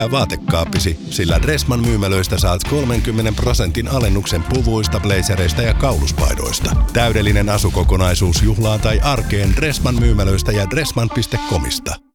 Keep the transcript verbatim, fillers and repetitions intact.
vaatekaappisi, sillä Dressman myymälöistä saat kolmenkymmenen prosentin alennuksen puvuista, blazereista ja kauluspaidoista. Täydellinen asukokonaisuus juhlaan tai arkeen Dressman myymälöistä ja dressman piste comista.